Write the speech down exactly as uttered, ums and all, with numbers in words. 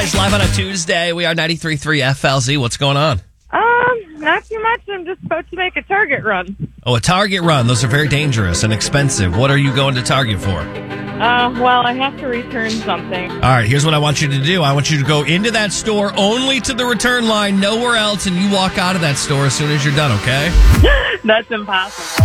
It's live on a Tuesday. We are ninety-three point three F L Z. What's going on? Um, not too much. I'm just about to make a Target run. Oh, a Target run. Those are very dangerous and expensive. What are you going to Target for? Uh, well, I have to return something. All right, here's what I want you to do. I want you to go into that store only to the return line, nowhere else, and you walk out of that store as soon as you're done, okay? That's impossible.